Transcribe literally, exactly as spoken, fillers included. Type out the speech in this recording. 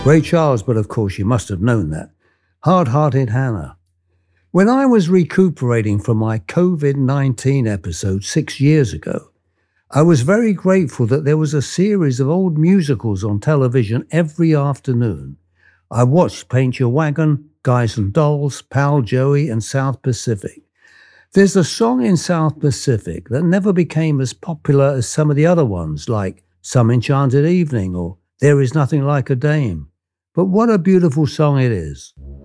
Ray Charles, but of course you must have known that. Hard-Hearted Hannah. When I was recuperating from my COVID nineteen episode six years ago, I was very grateful that there was a series of old musicals on television every afternoon. I watched Paint Your Wagon, Guys and Dolls, Pal Joey, and South Pacific. There's a song in South Pacific that never became as popular as some of the other ones, like Some Enchanted Evening or There Is Nothing Like a Dame. But what a beautiful song it is.